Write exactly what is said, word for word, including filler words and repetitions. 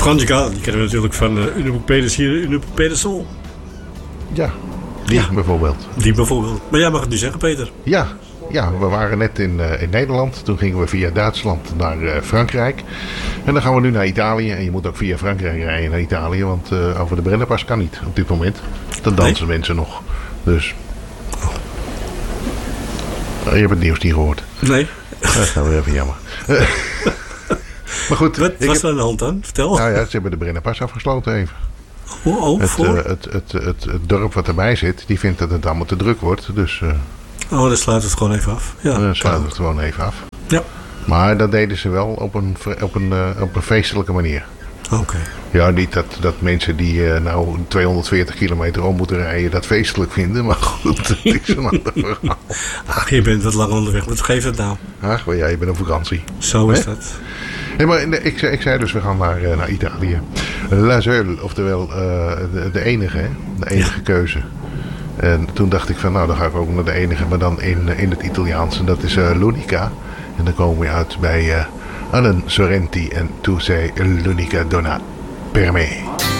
Conjugal, die kennen we natuurlijk van uh, Une Pedersen, Une Pedersen. Ja, die ja. bijvoorbeeld. Die bijvoorbeeld. Maar jij mag het nu zeggen, Peter. Ja, ja we waren net in, uh, in Nederland. Toen gingen we via Duitsland naar uh, Frankrijk. En dan gaan we nu naar Italië. En je moet ook via Frankrijk rijden naar Italië. Want uh, over de Brennerpas kan niet op dit moment. Dan dansen nee? mensen nog. Dus... Oh, je hebt het nieuws niet gehoord. Nee. Dat is nou weer even jammer. Maar goed. Wat was heb... er aan de hand dan? Vertel. Nou ja, ze hebben de Brennerpas afgesloten even. Oh, oh, het, voor? uh, het, het, het, het dorp wat erbij zit, die vindt dat het allemaal te druk wordt. Dus, uh, oh, dan sluit het gewoon even af. Ja, dan sluit het gewoon even af. Ja. Maar dat deden ze wel op een, op een, uh, op een feestelijke manier. Oké. Okay. Ja, niet dat, dat mensen die uh, nou tweehonderdveertig kilometer om moeten rijden dat feestelijk vinden. Maar goed, dat is een ander verhaal. Ach, je bent wat lang onderweg. Wat geeft het nou? Ach, well, ja, je bent op vakantie. Zo is He? dat. Nee, maar ik, ik zei dus, we gaan naar, uh, naar Italië. La Seule, oftewel uh, de, de enige, hè? De enige ja. keuze. En toen dacht ik van, nou, dan ga ik ook naar de enige, maar dan in, in het Italiaans. En dat is uh, L'Unica. En dan komen we uit bij uh, Alain Sorrenti en Tu sei l'unica donna per me.